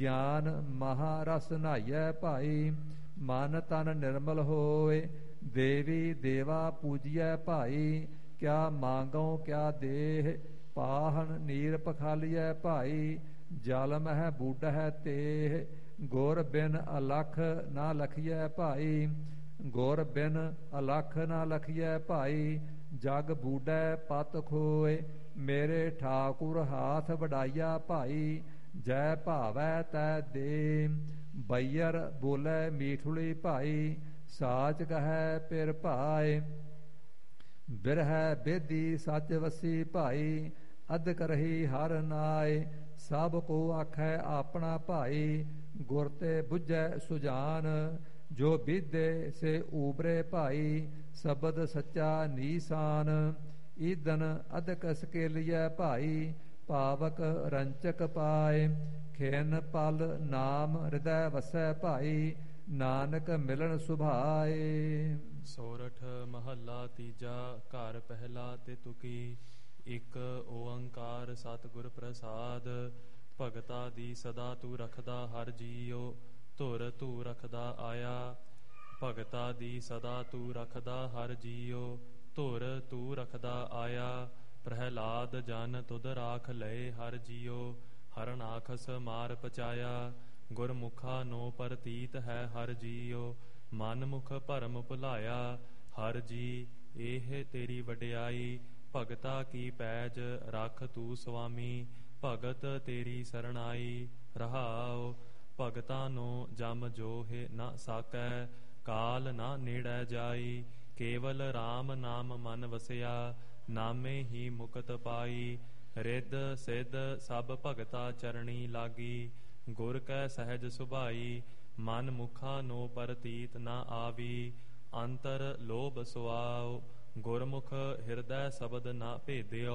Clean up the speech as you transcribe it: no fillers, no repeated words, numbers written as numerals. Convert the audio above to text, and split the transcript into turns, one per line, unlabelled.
ਗਿਆਨ ਮਹਾਰਸ ਨਹਾਈਐ ਭਾਈ, ਮਨ ਤਨ ਨਿਰਮਲ ਹੋਏ। ਦੇਵੀ ਦੇਵਾ ਪੂਜੀਐ ਭਾਈ, ਕਿਆ ਮਾਂਗੋ ਕਿਆ ਦੇਹ। ਪਾਹਨ ਨੀਰ ਪਖਾਲੀਐ ਭਾਈ, ਜਲ ਮਹਿ ਬੂਢਹਿ ਤੇਹ। ਗੁਰ ਬਿਨ ਅਲਖ ਨਾ ਲਖੀਐ ਭਾਈ, ਗੁਰ ਬਿਨ ਅਲਖ ਨਾ ਲਖੀਐ ਭਾਈ। ਜਗ ਬੂਢੈ ਪਤ ਖੋਏ, ਮੇਰੇ ਠਾਕੁਰ ਹਾਥ ਵਡਾਈਆ ਭਾਈ। ਜੈ ਭਾਵੈ ਤੈ ਦੇ, ਬਈਰ ਬੋਲੇ ਮੀਠੁਲੀ ਭਾਈ। ਸਾਚ ਕਹੈ ਪਿਰ ਭਾਏ, ਬਿਰਹਿ ਬੇਦੀ ਸਚ ਵਸੀ ਭਾਈ। ਅਦਕ ਰਹੀ ਹਰ ਨਾਏ, ਸਭ ਕੋ ਆਖੈ ਆਪਣਾ ਭਾਈ। ਗੁਰ ਤੇ ਬੁੱਝੈ ਸੁਜਾਨ, ਜੋ ਵਿਦੇ ਸੇ ਊਬਰੇ ਭਾਈ। ਸ਼ਬਦ ਸੱਚਾ ਨੀਸਾਨ, ਈਦਨ ਅਦਕ ਸਕੇਲੀਐ ਭਾਈ। ਪਾਵਕ ਰੰਚਕ ਪਾਏ, ਖਿਨ ਪਲ ਨਾਮ ਹਿਰਦੈ ਵਸੈ ਭਾਈ। ਨਾਨਕ ਮਿਲਣ ਸੁਭਾਏ।
ਸੋਰਠ ਮਹੱਲਾ ਤੀਜਾ। ਘਰ ਪਹਿਲਾ ਤੇ ਤੁਕੀ। ਇਕ ਓੰਕਾਰ ਸਤਿਗੁਰ ਪ੍ਰਸਾਦ। ਭਗਤਾ ਦੀ ਸਦਾ ਤੂੰ ਰਖਦਾ ਹਰ ਜੀਉ, ਧੁਰ ਤੂੰ ਰਖਦਾ ਆਇਆ। ਭਗਤਾ ਦੀ ਸਦਾ ਤੂੰ ਰਖਦਾ ਹਰ ਜੀਉ, ਧੁਰ ਤੂੰ ਰਖਦਾ ਆਇਆ। ਪ੍ਰਹਿਲਾਦ ਜਨ ਤੁਧ ਰਾਖ ਲਏ ਹਰ ਜੀਉ, ਹਰਨਾਖਸ ਮਾਰ ਪਚਾਇਆ। ਗੁਰਮੁਖਾ ਨੋ ਪ੍ਰਤੀਤ ਹੈ ਹਰ ਜੀਉ, ਮਨ ਮੁਖ ਭਰਮ ਭੁਲਾਇਆ। ਹਰ ਜੀ ਇਹ ਤੇਰੀ ਵਡਿਆਈ, ਭਗਤਾ ਕੀ ਪੈਜ ਰੱਖ ਤੂੰ ਸੁਆਮੀ। ਭਗਤ ਤੇਰੀ ਸਰਣਾਈ ਰਹਾਉ, ਭਗਤਾਂ ਨੂੰ ਜਮ ਜੋਹਿ ਨ ਸਾਕੈ। ਕਾਲ ਨਾ ਨੇੜੈ ਜਾਈ, ਕੇਵਲ RAM ਨਾਮ ਮਨ ਵਸਿਆ। ਨਾਮੇ ਹੀ ਮੁਕਤ ਪਾਈ, ਰਿੱਧ ਸਿੱਧ ਸਭ ਭਗਤਾ ਚਰਣੀ ਲਾਗੀ। ਗੁਰ ਕੈ ਸਹਿਜ ਸੁਭਾਈ, ਮਨ ਮੁਖਾ ਨੋ ਪ੍ਰਤੀਤ ਨ ਆਵੀ। ਅੰਤਰ ਲੋਭ ਸੁਆਉ, ਗੁਰਮੁਖ ਹਿਰਦੈ ਸ਼ਬਦ ਨ ਭੇਦਿਓ।